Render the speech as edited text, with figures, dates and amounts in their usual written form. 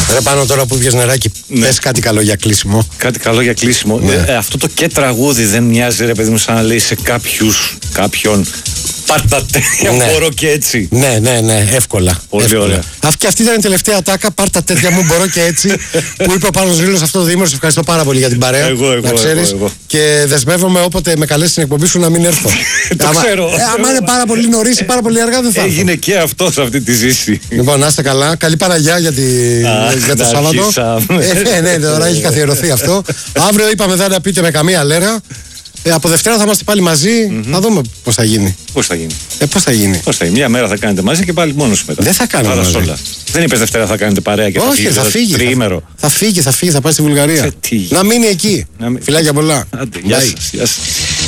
Ρε πάνω τώρα που πιες νεράκι, πες κάτι καλό για κλείσιμο. Κάτι καλό για κλείσιμο. Αυτό το και τραγούδι δεν μοιάζει, ρε παιδί μου, σαν να λέει σε κάποιον. Πάρτα τέτοια μπορώ και έτσι. Ναι, εύκολα. Πολύ ωραία. Και αυτή ήταν η τελευταία ατάκα. Πάρτα τέτοια μου μπορώ και έτσι. Που είπε ο Πάνος Ρήλος αυτό το διήμερο. Σε ευχαριστώ πάρα πολύ για την παρέα. Να ξέρεις. Και δεσμεύομαι όποτε με καλέσει στην εκπομπή σου να μην έρθω. Το ξέρω. Άμα είναι πάρα πολύ νωρίς ή πάρα πολύ αργά δεν θα έρθω. Έγινε και αυτό σε αυτή τη ζήση. Λοιπόν, να είστε καλά. Καλή Παναγιά για το Σάββατο. Ναι, τώρα έχει καθιερωθεί αυτό. Αύριο είπαμε δεν να πείτε με καμία λέρα. Από Δευτέρα θα είμαστε πάλι μαζί. Θα δούμε πώς θα γίνει. Πώς θα γίνει. Πώς θα γίνει. Μια μέρα θα κάνετε μαζί και πάλι μόνος μετά. Δεν θα κάνουμε μαζί. Όλα. Δεν είπες Δευτέρα θα κάνετε παρέα και όχι, θα φύγει. Τριήμερο. Θα φύγει, θα πάει στη Βουλγαρία. Να μείνει εκεί. Φιλάκια πολλά. Γεια σας.